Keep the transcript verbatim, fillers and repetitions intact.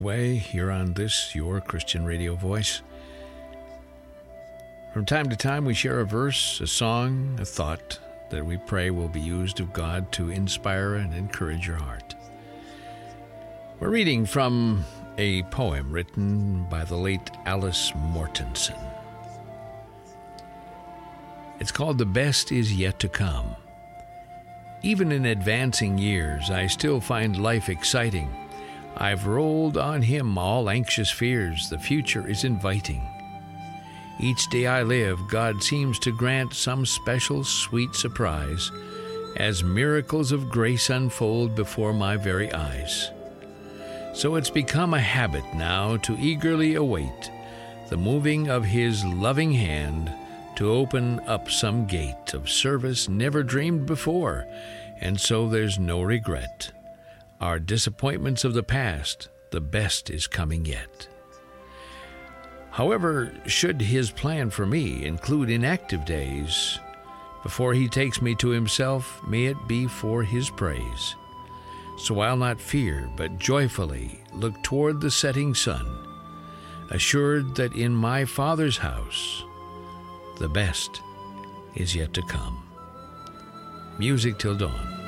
Way here on this, your Christian radio voice. From time to time, we share a verse, a song, a thought that we pray will be used of God to inspire and encourage your heart. We're reading from a poem written by the late Alice Mortensen. It's called "The Best Is Yet to Come." Even in advancing years, I still find life exciting. I've rolled on him all anxious fears, the future is inviting. Each day I live, God seems to grant some special sweet surprise, as miracles of grace unfold before my very eyes. So it's become a habit now to eagerly await the moving of his loving hand to open up some gate of service never dreamed before, and so there's no regret. Our disappointments of the past, the best is coming yet. However, should his plan for me include inactive days, before he takes me to himself, may it be for his praise. So I'll not fear, but joyfully look toward the setting sun, assured that in my Father's house, the best is yet to come. Music till dawn.